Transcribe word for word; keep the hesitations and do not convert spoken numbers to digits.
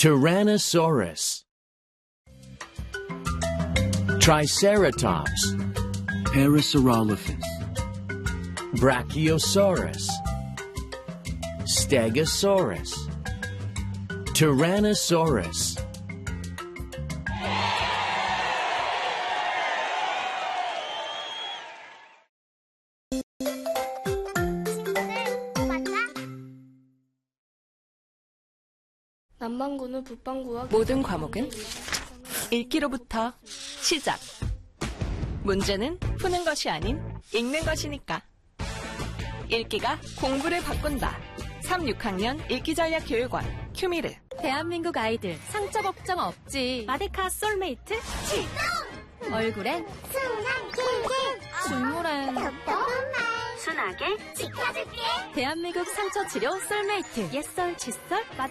Tyrannosaurus. Triceratops. Parasaurolophus. Brachiosaurus. Stegosaurus. Tyrannosaurus. 남반구는 북반구와 모든 과목은 읽기로부터 시작. 문제는 푸는 것이 아닌 읽는 것이니까. 읽기가 공부를 바꾼다. 삼, 육 학년 읽기전략교육원 큐미르. 대한민국 아이들 상처 걱정 없지. 마데카 솔메이트 출동! 얼굴엔 순한 꿀꿀, 술물엔 순하게 지켜줄게. 대한민국 상처 치료 솔메이트. 옛설, 칫솔, 마데카